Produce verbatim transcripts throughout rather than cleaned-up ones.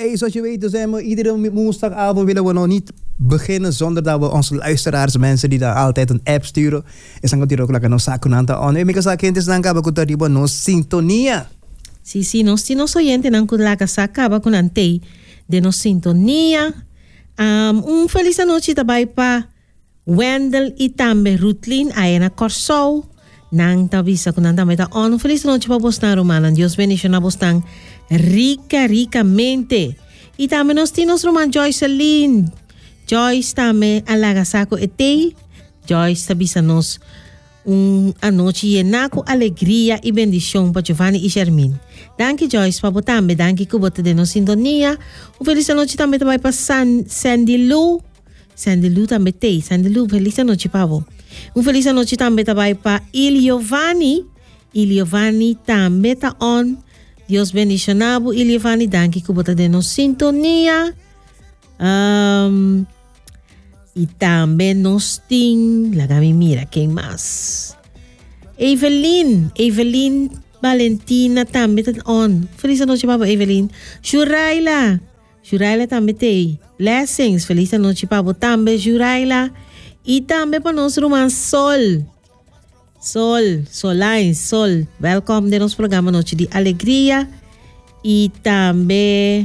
Hey, zoals je weet, zijn we iedere woensdagavond willen we nog niet beginnen zonder dat we onze luisteraars, mensen die daar altijd een app sturen, en dan gaat ook lekker nog sakunanta on. En ik zeg kindes dan gaan we daar no sintonia. Sí, sí, nos tinos oyentes nan kudlaka sakaba kunante de nos sintonia. Um, un feliz noche tabay pa Wendell Itambe Rutlin Ayana Corsou. Nang tabisa kunanta meta on. Un feliz noche pa Bostan Romanan. Dios bendición a Bostan rica, ricamente. Y también nos tinos Roman Joycelyn. Joyce tame alagasako etei. Joyce tabisa nos un anoche llena con alegría y bendición para Giovanni y Germín. Danke Joyce, para también, danke que bote de nos sintonía. Un feliz noche también te va para San Sandy Lou. Sandy Lou también te, Sandy Lou, feliz noche pavo. Un feliz noche también te va para Il Giovanni. Il Giovanni también está on. Dios bendicionado, Il Giovanni, danke que bote de nos sintonía. Um, Y también nos ting, la gami mira, ¿quién más? Evelyn, Evelyn Valentina también está on. Feliz noche, papa Evelyn. Shuraila, Shuraila también te. Blessings, feliz noche, papa también Shuraila. Y también para nosotros más Sol. Sol, Solines, Sol. Welcome de nuestro programa Noche de Alegría. Y también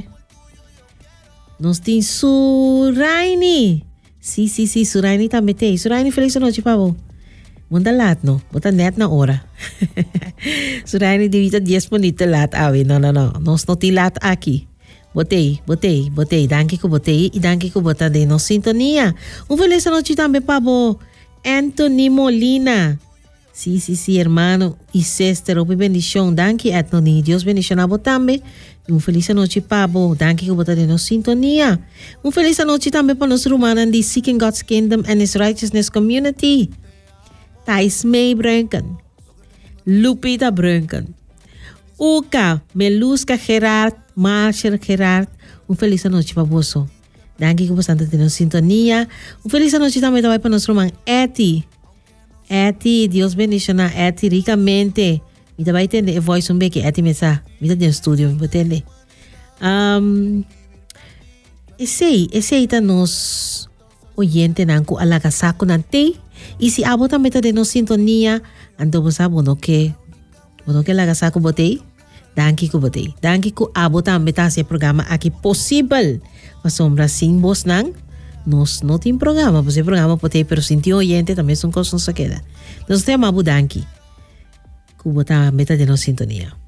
nos ting Suraini. Sí, sí, sí, Suraini também tem. Suraini, feliz noite, pavo. Manda laat, no? Bota net na hora. Suraini, divita diez minutos laat, awi. No, no, no. Nos não tem laat aqui. Botei, botei, botei. Danke que botei e danke que bota de nos sintonia. Um feliz noite também, pavo. Anthony Molina. Sí, sí, sí, hermano y sister. Opi bendición. Danke, Anthony. Dios bendición a vos también. Un feliz noche, Pabo. Danke que botar de nos sintonía. Un feliz noche también para nos rumanan die Seeking God's Kingdom and His Righteousness Community. Thijs May Brunken. Lupita Brunken. Uka, Meluska Gerard, Marshall Gerard. Un feliz noche, Paboso. Danke que botar de nos sintonía. Un feliz noche también para nos ruman Eti. Eti, Dios bendiciona Eti ricamente. Mita vai entender a voz um beque, Eti mesa. Mita de estúdio, me entender. Um, esse aí, esse aí tá nos oyente nanku alagasako nante. E se abo também tá de nos sintonia, ando bosa bono que bono que alagasako botei. Danke ku botei. Danke ku abo também tá esse programa aqui possível. Mas sombra sim bos nang. Nos não tem programa, você programa pode pero sentir oyente também são coisas que queda. Nós temos abu danke. Cubo tá meta de nos sintonia.